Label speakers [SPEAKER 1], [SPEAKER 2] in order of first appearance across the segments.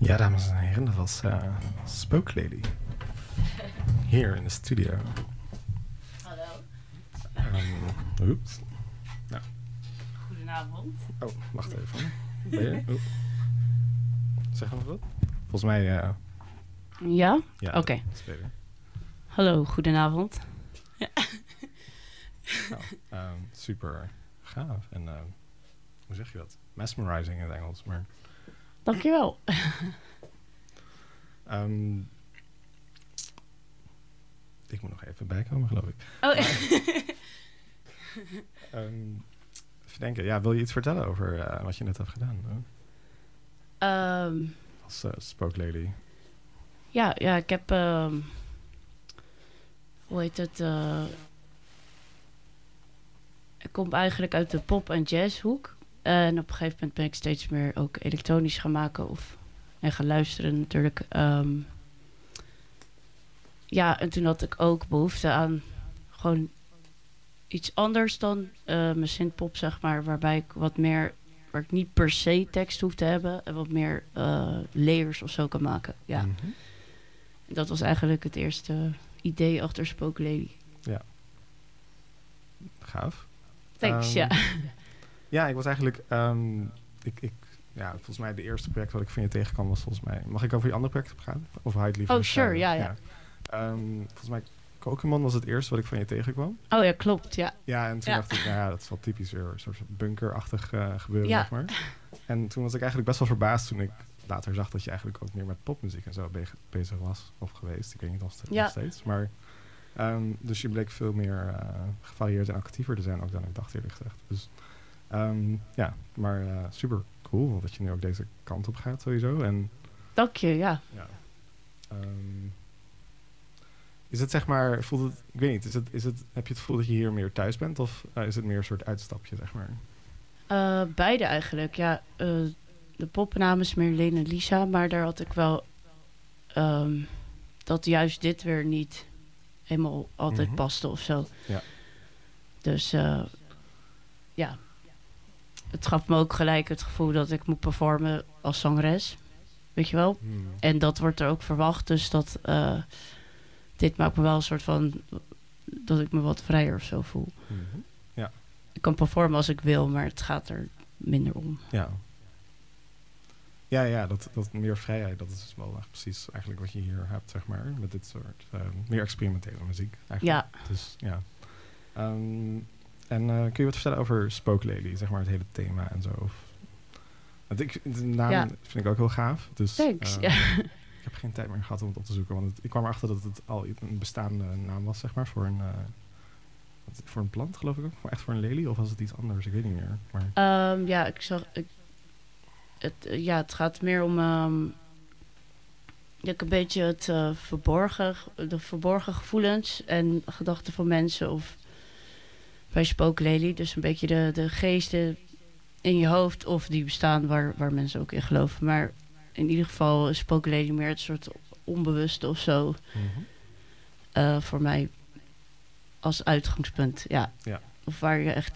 [SPEAKER 1] Ja, dames en heren, dat was Spoke Lady. Hier in de studio.
[SPEAKER 2] Hallo.
[SPEAKER 1] Oeps. Nou.
[SPEAKER 2] Goedenavond.
[SPEAKER 1] Oh, wacht even. Ben je? Oh. Zeg nog wat? Volgens mij...
[SPEAKER 2] Ja?
[SPEAKER 1] ja,
[SPEAKER 2] Oké.
[SPEAKER 1] Spelen.
[SPEAKER 2] Hallo, goedenavond. Ja.
[SPEAKER 1] Nou, super gaaf. En hoe zeg je dat? Mesmerizing in het Engels, maar...
[SPEAKER 2] Dankjewel.
[SPEAKER 1] Ik moet nog even bijkomen, geloof ik.
[SPEAKER 2] Oh.
[SPEAKER 1] Even denken. Ja, wil je iets vertellen over wat je net hebt gedaan? Als Spoke Lady.
[SPEAKER 2] Ja, ik heb... hoe heet het? Ik kom eigenlijk uit de pop- en jazzhoek. En op een gegeven moment ben ik steeds meer ook elektronisch gaan maken. En gaan luisteren natuurlijk. Ja, en toen had ik ook behoefte aan gewoon iets anders dan mijn synthpop, zeg maar. Waarbij ik wat meer, waar ik niet per se tekst hoef te hebben. En wat meer layers of zo kan maken. Ja.
[SPEAKER 1] Mm-hmm.
[SPEAKER 2] Dat was eigenlijk het eerste idee achter Spoke Lady.
[SPEAKER 1] Ja. Gaaf.
[SPEAKER 2] Thanks, ja.
[SPEAKER 1] Ja, ik was eigenlijk... ja, volgens mij de eerste project wat ik van je tegenkwam was volgens mij... Mag ik over je andere project gaan? Of hou je het liever?
[SPEAKER 2] Oh, sure, ja.
[SPEAKER 1] Volgens mij Pokémon was het eerste wat ik van je tegenkwam.
[SPEAKER 2] Oh ja, klopt, ja.
[SPEAKER 1] Ja, en toen dacht ik, nou ja, dat is wel typisch weer een soort bunkerachtig gebeuren,
[SPEAKER 2] Ja.
[SPEAKER 1] zeg maar. En toen was ik eigenlijk best wel verbaasd toen ik later zag dat je eigenlijk ook meer met popmuziek en zo bezig was. Of geweest, ik weet niet nog steeds. Maar, dus je bleek veel meer gevarieerd en actiever te zijn ook dan ik dacht, eerlijk gezegd. Dus ja, maar super cool dat je nu ook deze kant op gaat sowieso. En,
[SPEAKER 2] Dank je, ja.
[SPEAKER 1] Is het zeg maar, voelt het, ik weet niet, heb je het gevoel dat je hier meer thuis bent of is het meer een soort uitstapje, zeg maar?
[SPEAKER 2] Beide eigenlijk, ja. De poppennaam is meer Leen en Lisa, maar daar had ik wel dat juist dit weer niet helemaal altijd paste of zo.
[SPEAKER 1] Ja.
[SPEAKER 2] Dus ja, het gaf me ook gelijk het gevoel dat ik moet performen als zangeres, weet je wel. En dat wordt er ook verwacht, dus dat dit maakt me wel een soort van dat ik me wat vrijer of zo voel.
[SPEAKER 1] Mm-hmm. Ja.
[SPEAKER 2] Ik kan performen als ik wil, maar het gaat er minder om.
[SPEAKER 1] Ja. Ja, dat meer vrijheid, dat is wel echt precies eigenlijk wat je hier hebt, zeg maar. Met dit soort meer experimentele muziek eigenlijk.
[SPEAKER 2] Ja.
[SPEAKER 1] Dus ja. En kun je wat vertellen over Spoke Lady, zeg maar, het hele thema en zo? Want de naam vind ik ook heel gaaf. Dus,
[SPEAKER 2] thanks,
[SPEAKER 1] ik heb geen tijd meer gehad om het op te zoeken, want ik kwam erachter dat het al een bestaande naam was, zeg maar, voor een plant, geloof ik ook. Echt voor een lelie, of was het iets anders? Ik weet niet meer. Maar...
[SPEAKER 2] ja, het gaat meer om een beetje de verborgen gevoelens en gedachten van mensen of bij Spoke Lady. Dus een beetje de geesten in je hoofd of die bestaan waar mensen ook in geloven. Maar in ieder geval is Spoke Lady meer het soort onbewuste of zo.
[SPEAKER 1] Mm-hmm.
[SPEAKER 2] Voor mij als uitgangspunt, ja. Of waar je echt...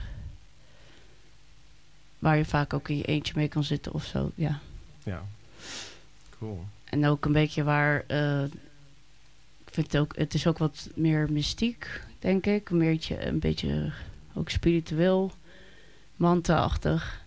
[SPEAKER 2] waar je vaak ook in je eentje mee kan zitten of zo, ja.
[SPEAKER 1] Ja, cool.
[SPEAKER 2] En ook een beetje waar... ik vind het is ook wat meer mystiek, denk ik. Een beetje ook spiritueel, manta-achtig.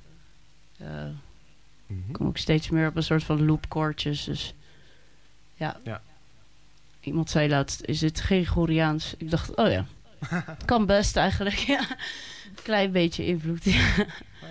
[SPEAKER 2] Ik kom ook steeds meer op een soort van loopkoortjes, dus ja. Iemand zei laatst, is dit Gregoriaans? Ik dacht, oh ja, kan best eigenlijk, ja. Klein beetje invloed, ja.